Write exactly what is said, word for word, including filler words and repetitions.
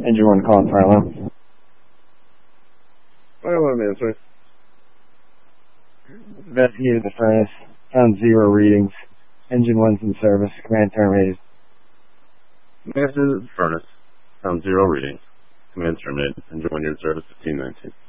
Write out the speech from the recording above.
Engine one calling fire alarm. Fire alarm answer. Investigated the furnace. Found zero readings. Engine one's in service. Command terminated. Investigated the furnace. Found zero readings. Command terminated. Engine one, you're in service, fifteen nineteen.